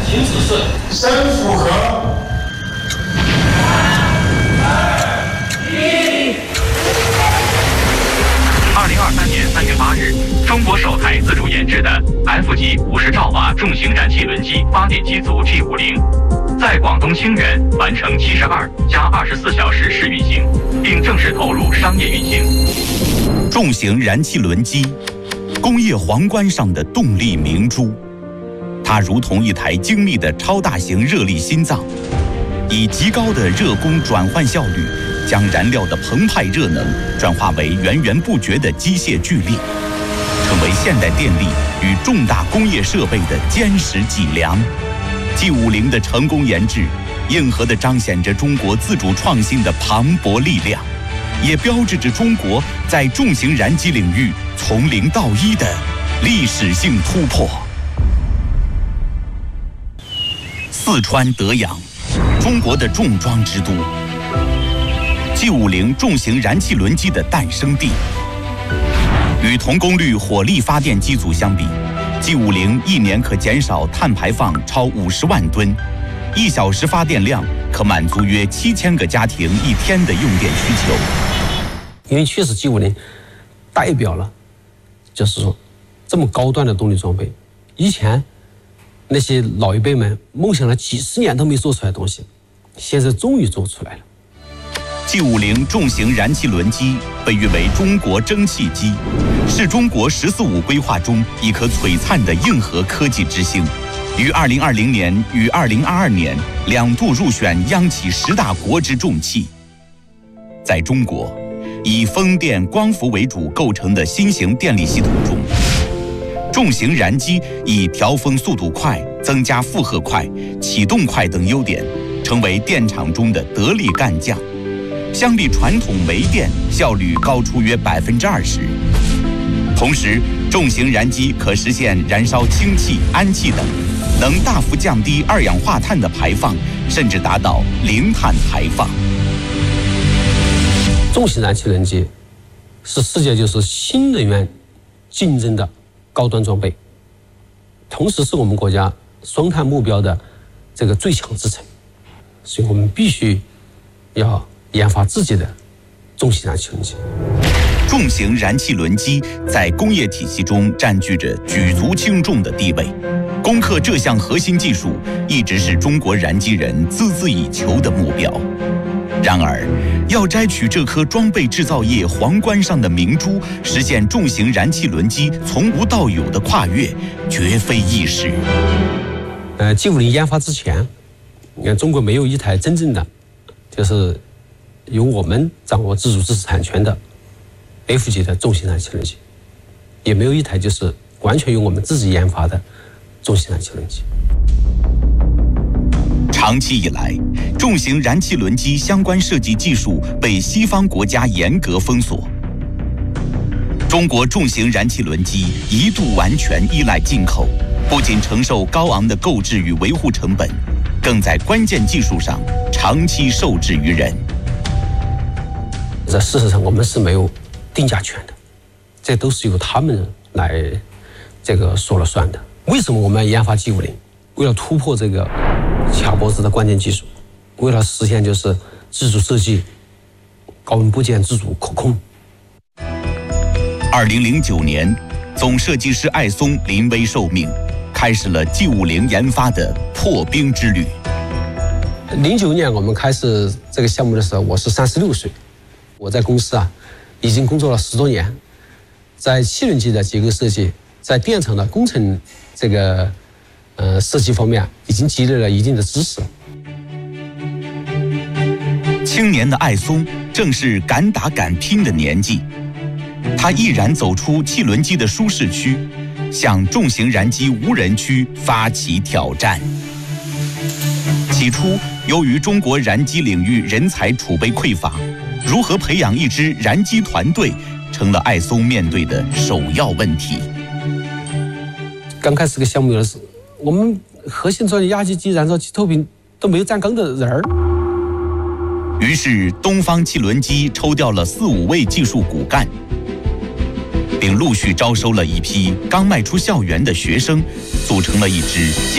停止射， 深符合。 2023年3月8日，中国首台自主研制的 F 级50兆瓦重型燃气轮机发电机组 G50，在广东清远完成72+24小时试运行，并正式投入商业运行。 重型燃气轮机，工业皇冠上的动力明珠，它如同一台精密的超大型热力心脏，以极高的热功转换效率，将燃料的澎湃热能转化为源源不绝的机械巨力，成为现代电力与重大工业设备的坚实脊梁。G50的成功研制，硬核地彰显着中国自主创新的磅礴力量，也标志着中国在重型燃机领域从0到1的历史性突破。四川德阳，中国的重装之都。G50重型燃气轮机的诞生地。与同功率火力发电机组相比，G50一年可减少碳排放超50万吨，1小时发电量可满足约7000个家庭1天的用电需求。 因为确实G50代表了，就是说这么高端的动力装备，以前那些老一辈们梦想了几10年都没做出来的东西，现在终于做出来了。 G50重型燃气轮机被誉为中国蒸汽机，是中国“十四五”规划中一颗璀璨的硬核科技之星。于2020年与2022年2度入选央企10大国之重器。在中国，以风电、光伏为主构成的新型电力系统中，重型燃机以调峰速度快、增加负荷快、启动快等优点，成为电厂中的得力干将。相比传统煤电，效率高出约20%。同时，重型燃机可实现燃烧氢气、氨气等，能大幅降低二氧化碳的排放，甚至达到0碳排放。 重型燃气轮机是世界就是新能源竞争的高端装备，同时是我们国家双碳目标的这个最强支撑，所以我们必须要研发自己的重型燃气轮机。 重型燃气轮机在工业体系中占据着举足轻重的地位，攻克这项核心技术一直是中国燃机人孜孜以求的目标。然而，要摘取这颗装备制造业皇冠上的明珠，实现重型燃气轮机从无到有的跨越，绝非易事。 G50研发之前，你看中国没有一台真正的就是由我们掌握自主知识产权的 F 级的重型燃气轮机，也没有一台就是完全由我们自己研发的重型燃气轮机。 长期以来，重型燃气轮机相关设计技术被西方国家严格封锁。中国重型燃气轮机一度完全依赖进口，不仅承受高昂的购置与维护成本，更在关键技术上长期受制于人。 在事实上，我们是没有定价权的，这都是由他们来这个说了算的。为什么我们要研发G50？为了突破这个卡脖子的关键技术，为了实现就是自主设计、高温部件自主可控。 2009年，总设计师艾松临危受命，开始了G50研发的破冰之旅。 09年我们开始这个项目的时候，我是36岁，我在公司已经工作了10多年，在气轮机的结构设计，在电厂的工程这个设计方面已经积累了一定的知识。 青年的艾松正是敢打敢拼的年纪，他毅然走出气轮机的舒适区，向重型燃机无人区发起挑战。起初，由于中国燃机领域人才储备匮乏，如何培养一支燃机团队，成了艾松面对的首要问题。 刚开始这个项目的时候，我们核心专业压机机、燃烧机、透屏都没有站岗的人儿。 于是，东方气轮机抽调了4、5位技术骨干，并陆续招收了一批刚迈出校园的学生，组成了一支